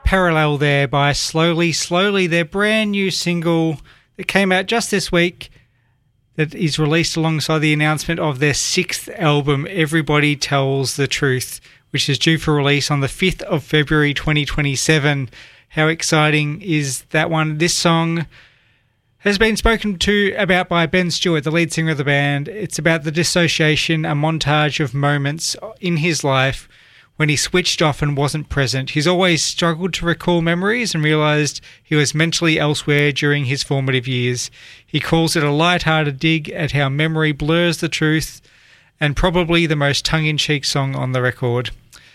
Parallel there by Slowly, Slowly, their brand new single that came out just this week that is released alongside the announcement of their 6th album, Everybody Tells the Truth, which is due for release on the 5th of February 2027. How exciting is that one? This song has been spoken to about by Ben Stewart, the lead singer of the band. It's about the dissociation, a montage of moments in his life when he switched off and wasn't present. He's always struggled to recall memories and realised he was mentally elsewhere during his formative years. He calls it a light-hearted dig at how memory blurs the truth, and probably the most tongue-in-cheek song on the record.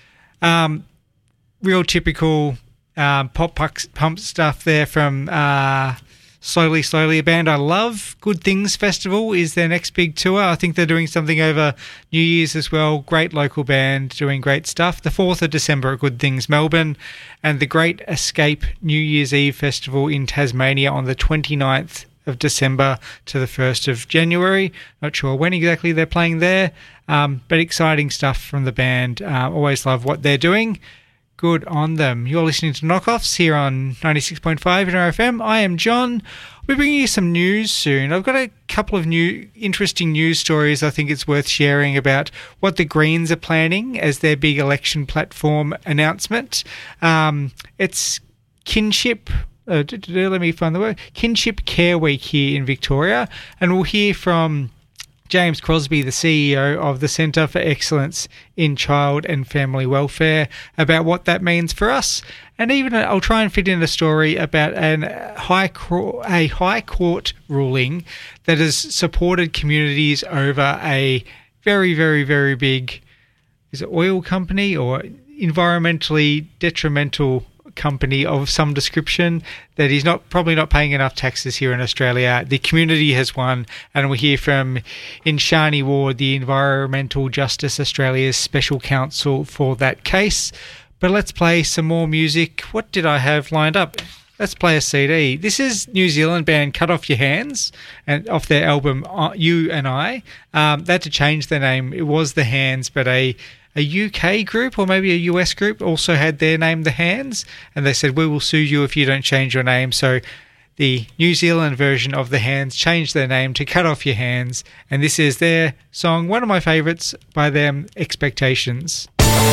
Real typical pump stuff there from Slowly, Slowly, a band I love. Good Things Festival is their next big tour. I think they're doing something over New Year's as well. Great local band doing great stuff. The 4th of December at Good Things Melbourne, and the Great Escape New Year's Eve Festival in Tasmania on the 29th of December to the 1st of January. Not sure when exactly they're playing there, but exciting stuff from the band. Always love what they're doing. Good on them. You're listening to Knockoffs here on 96.5 NRFM. I am John. We're bringing you some news soon. I've got a couple of new interesting news stories I think it's worth sharing about what the Greens are planning as their big election platform announcement. It's Kinship... let me find the word. Kinship Care Week here in Victoria, and we'll hear from James Crosby, the CEO of the Centre for Excellence in Child and Family Welfare, about what that means for us. And even I'll try and fit in a story about a high court ruling that has supported communities over a very, very, very big, is it oil company or environmentally detrimental company of some description that is probably not paying enough taxes here in Australia. The community has won, and we hear from Inshani Ward, the Environmental Justice Australia's special counsel for that case. But let's play some more music. What did I have lined up? Let's play a CD. This is New Zealand band Cut Off Your Hands, and off their album You and I. They had to change their name. It was The Hands, but a UK group or maybe a US group also had their name The Hands, and they said, we will sue you if you don't change your name. So the New Zealand version of The Hands changed their name to Cut Off Your Hands, and this is their song, one of my favourites by them, Expectations.